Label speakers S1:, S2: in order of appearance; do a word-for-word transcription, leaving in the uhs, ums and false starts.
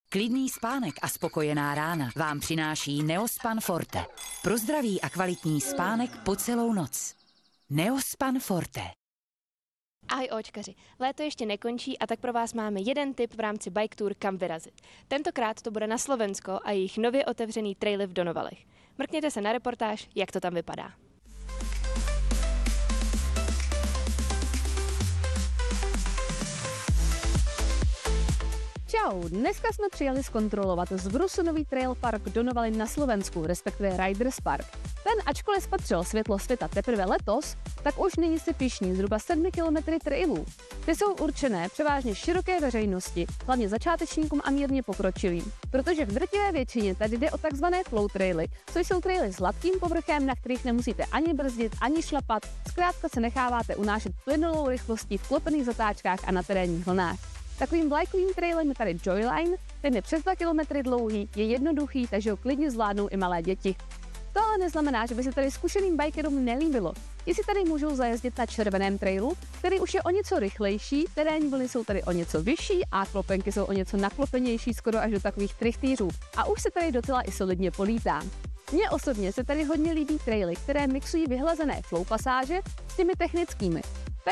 S1: Klidný spánek a spokojená rána vám přináší Neospan Forte. Pro zdravý a kvalitní spánek po celou noc. Neospan Forte.
S2: Ahoj očkaři, léto ještě nekončí a tak pro vás máme jeden tip v rámci Bike Tour, kam vyrazit. Tentokrát to bude na Slovensko a jejich nově otevřený traily v Donovalech. Mrkněte se na reportáž, jak to tam vypadá.
S3: Čau, dneska jsme přijeli zkontrolovat Zbrusunový trail park Donovaly na Slovensku, respektive Riders Park. Ten, ačkoliv spatřil světlo světa teprve letos, tak už nyní si pyšní zhruba sedmi kilometry trailů. Ty jsou určené převážně široké veřejnosti, hlavně začátečníkům a mírně pokročilým, protože v drtivé většině tady jde o takzvané flow traily, což jsou traily s hladkým povrchem, na kterých nemusíte ani brzdit, ani šlapat, zkrátka se necháváte unášet plynulou rychlostí v klopených zatáčkách a na terénních vlnách. Takovým vlajkovým trailem je tady Joyline, ten je přes dva kilometry dlouhý, je jednoduchý, takže ho klidně zvládnou i malé děti. To ale neznamená, že by se tady zkušeným bikerům nelíbilo. Ti si tady můžou zajezdit na červeném trailu, který už je o něco rychlejší, terénní vlny jsou tady o něco vyšší a klopenky jsou o něco naklopenější, skoro až do takových trichtýřů. A už se tady docela i solidně polítá. Mně osobně se tady hodně líbí traily, které mixují vyhlazené flow pasáže s těmi technickými.